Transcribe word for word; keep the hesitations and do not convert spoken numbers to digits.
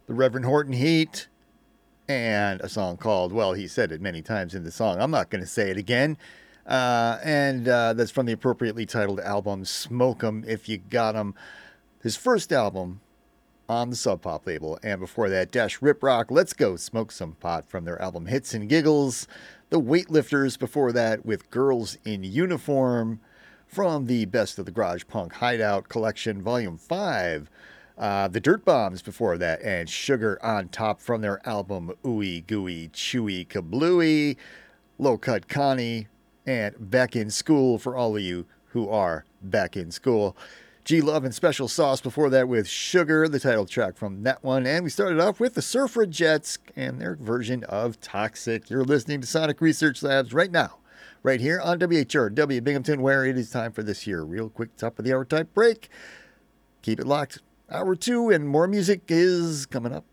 the Reverend Horton Heat, and a song called, well, he said it many times in the song. I'm not going to say it again. Uh, and uh, that's from the appropriately titled album Smoke 'em If You Got 'em, his first album on the Sub Pop label. And before that, Dash Rip Rock, Let's Go Smoke Some Pot from their album Hits and Giggles. The Weightlifters before that with Girls in Uniform from the Best of the Garage Punk Hideout Collection, Volume five. Uh, the Dirt Bombs before that, and Sugar on Top from their album Ooey Gooey Chewy Kablooey. Low Cut Connie, and Back in School for all of you who are back in school. G Love and Special Sauce before that with Sugar, the title track from that one. And we started off with the Surfragettes and their version of Toxic. You're listening to Sonic Research Labs right now, right here on W H R W Binghamton, where it is time for this here real quick top of the hour type break. Keep it locked. Hour two and more music is coming up.